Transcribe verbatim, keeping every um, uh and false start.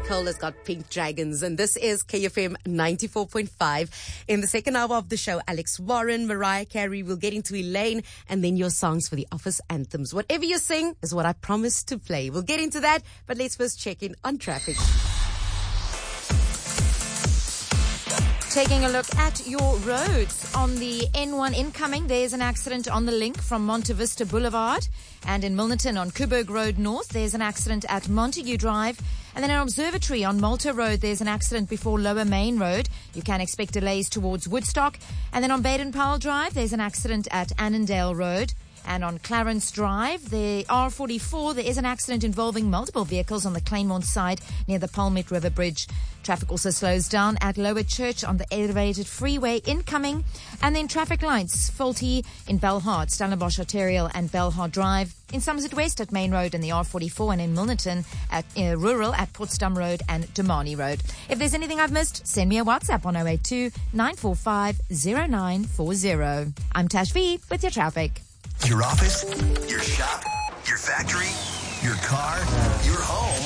Cole has got Pink Dragons, and this is K F M ninety-four point five. In the second hour of the show, Alex Warren, Mariah Carey, we'll get into Elaine, and then your songs for the office anthems. Whatever you sing is what I promised to play. We'll get into that, but let's first check in on traffic. Taking a look at your roads. On the N one incoming, there's an accident on the link from Monte Vista Boulevard. And in Milnerton on Coburg Road North, there's an accident at Montague Drive. And then in Observatory on Malta Road, there's an accident before Lower Main Road. You can expect delays towards Woodstock. And then on Baden-Powell Drive, there's an accident at Annandale Road. And on Clarence Drive, the R forty-four, there is an accident involving multiple vehicles on the Claymont side near the Palmet River Bridge. Traffic also slows down at Lower Church on the elevated freeway incoming. And then traffic lights faulty in Belhart, Stellenbosch Arterial and Belhart Drive. In Somerset West at Main Road and the R forty-four, and in Milnerton at uh, Rural at Potsdam Road and Domani Road. If there's anything I've missed, send me a WhatsApp on oh eight two, nine four five, oh nine four oh. I'm Tash V with your traffic. Your office, your shop, your factory, your car, your home.